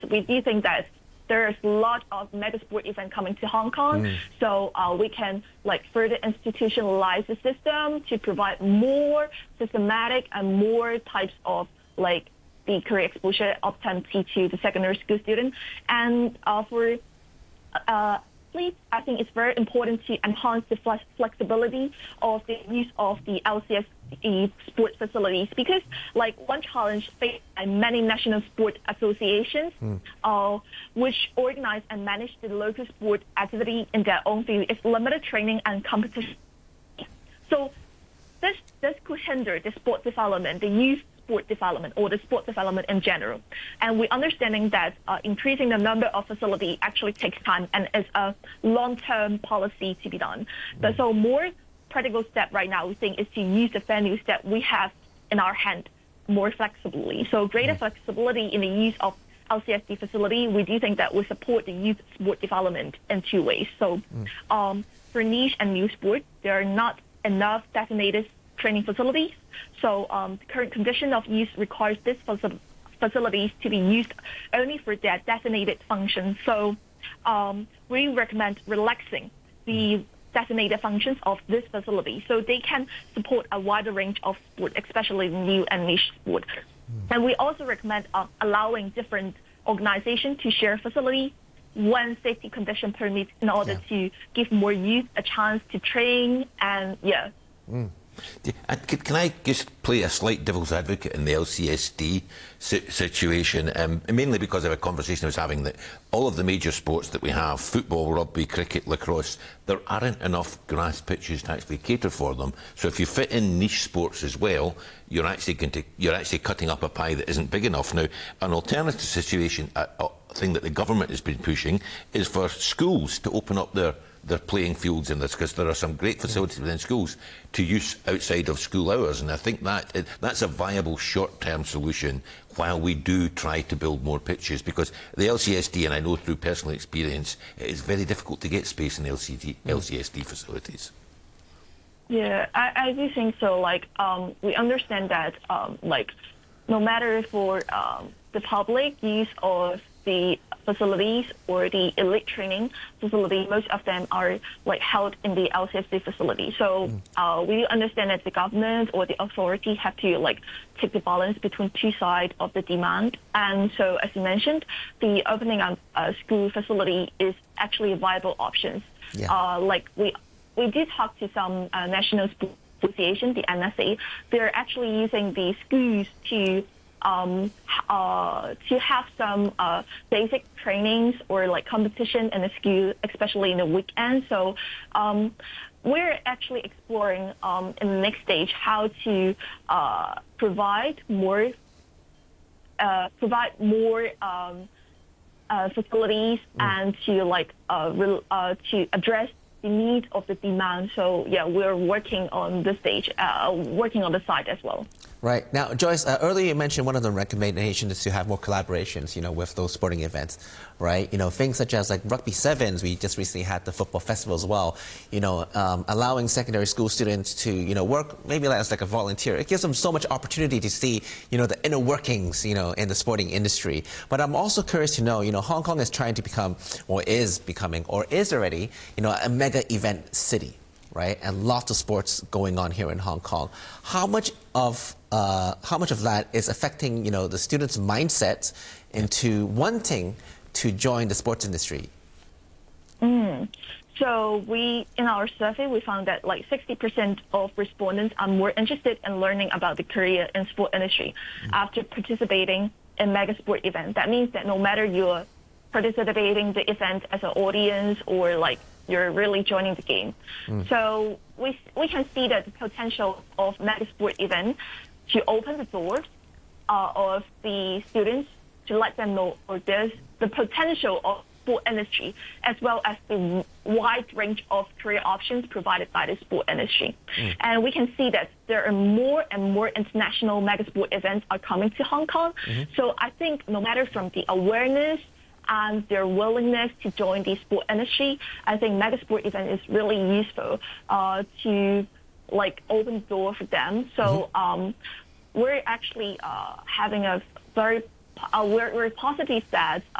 we do think that there's a lot of mega sport events coming to Hong Kong, so we can like further institutionalize the system to provide more systematic and more types of like the career exposure opportunity to the secondary school student. And for athletes, I think it's very important to enhance the flexibility of the use of the LCSD sport facilities, because like one challenge faced by many national sport associations which organize and manage the local sport activity in their own field is limited training and competition. So this could hinder the sport development, the youth sport development, or the sport development in general. And we're understanding that increasing the number of facilities actually takes time and is a long-term policy to be done. But so more practical step right now, we think, is to use the venues that we have in our hand more flexibly. So greater flexibility in the use of LCSD facility, we do think that will support the youth sport development in two ways. So for niche and new sport, there are not enough designated training facilities. So the current condition of use requires these facilities to be used only for their designated functions. So we recommend relaxing the designated functions of this facility so they can support a wider range of sport, especially new and niche sport. And we also recommend allowing different organizations to share facilities when safety condition permits, in order to give more youth a chance to train and Can I just play a slight devil's advocate in the LCSD situation? Mainly because of a conversation I was having that all of the major sports that we have, football, rugby, cricket, lacrosse, there aren't enough grass pitches to actually cater for them. So if you fit in niche sports as well, you're actually cutting up a pie that isn't big enough. Now, an alternative situation, a thing that the government has been pushing, is for schools to open up their playing fields in this, because there are some great facilities within schools to use outside of school hours, and I think that's a viable short-term solution while we do try to build more pitches, because the LCSD, and I know through personal experience, it is very difficult to get space in LCSD facilities. Yeah, I do think so. Like, we understand that, like, no matter for the public use of the facilities or the elite training facility, most of them are like held in the LCSD facility. So we understand that the government or the authority have to like take the balance between two sides of the demand. And so, as you mentioned, the opening of a school facility is actually a viable option. Like we did talk to some national sport association, the NSA. They're actually using the schools to have some basic trainings or like competition in the school, especially in the weekend. So we're actually exploring in the next stage how to provide more facilities and to like to address the need of the demand. So yeah, we're working on this stage, working on the side as well. Right. Now, Joyce, earlier you mentioned one of the recommendations is to have more collaborations, with those sporting events, right? Things such as like Rugby Sevens, we just recently had the football festival as well, allowing secondary school students to, work maybe as like a volunteer. It gives them so much opportunity to see, the inner workings, in the sporting industry. But I'm also curious to know, Hong Kong is trying to become, or is becoming, or is already, a mega event city, right? And lots of sports going on here in Hong Kong. How much of that is affecting, the students' mindsets into wanting to join the sports industry? So in our survey, we found that like 60% of respondents are more interested in learning about the career in sport industry after participating in mega sport events. That means that no matter you're participating the event as an audience or like you're really joining the game. So we can see that the potential of mega sport event to open the doors of the students, to let them know there's the potential of sport industry, as well as the wide range of career options provided by the sport industry. And we can see that there are more and more international mega sport events are coming to Hong Kong. So I think no matter from the awareness and their willingness to join the sport industry, I think mega sport event is really useful to like open the door for them. So we're actually having a very we're positive that